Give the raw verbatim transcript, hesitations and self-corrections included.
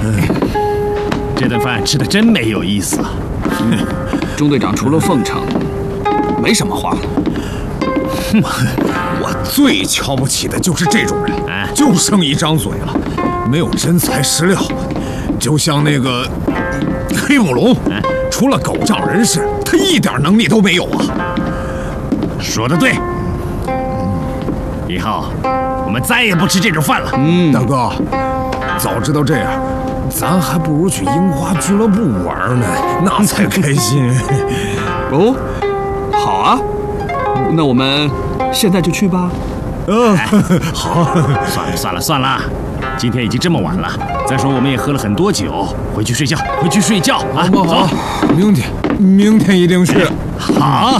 这顿饭吃的真没有意思啊！ 中队长除了奉承，没什么话了。 我最瞧不起的就是这种人， 哎， 就剩一张嘴了，没有真材实料。就像那个黑木龙，除了狗仗人势，他一点能力都没有啊！ 说得对，以后我们再也不吃这种饭了。 嗯，大哥，早知道这样，咱还不如去樱花俱乐部玩呢，那才开心。 哦，好啊，那我们现在就去吧。 嗯，好。 算了算了算了，今天已经这么晚了，再说我们也喝了很多酒，回去睡觉，回去睡觉啊！ 好，好，明天，明天一定去。 好。